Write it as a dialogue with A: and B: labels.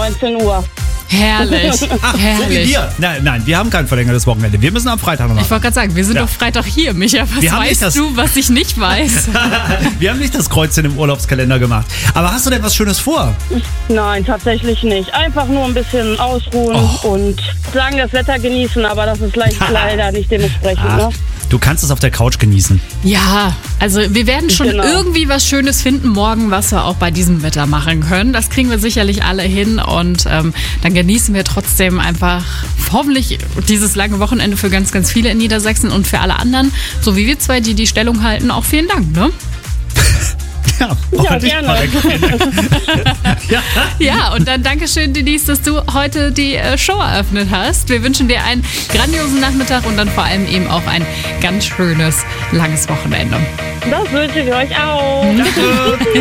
A: 19 Uhr.
B: Herrlich,
C: Ach,
B: herrlich.
C: so wie wir. Nein, wir haben kein verlängertes Wochenende. Wir müssen am Freitag noch
B: Ich
C: machen.
B: wollte gerade sagen, wir sind
C: Ja.
B: doch Freitag hier, Micha. Was
C: Wir haben nicht
B: weißt
C: das-
B: du, was ich nicht weiß?
C: Wir haben nicht das Kreuzchen im Urlaubskalender gemacht. Aber hast du denn was Schönes vor?
A: Nein, tatsächlich nicht. Einfach nur ein bisschen ausruhen und sagen, das Wetter genießen, aber das ist leider nicht dementsprechend. Ne?
C: Du kannst es auf der Couch genießen.
B: Ja, also wir werden schon
A: Genau.
B: irgendwie was Schönes finden morgen, was wir auch bei diesem Wetter machen können. Das kriegen wir sicherlich alle hin und dann genießen wir trotzdem einfach hoffentlich dieses lange Wochenende für ganz, ganz viele in Niedersachsen und für alle anderen, so wie wir zwei, die die Stellung halten, auch vielen Dank, ne?
C: Ja,
A: Ja,
C: ordentlich
A: gerne.
C: korrekt. Ja.
B: Ja, und dann Dankeschön, Denise, dass du heute die Show eröffnet hast. Wir wünschen dir einen grandiosen Nachmittag und dann vor allem eben auch ein ganz schönes, langes Wochenende.
A: Das wünsche ich euch auch.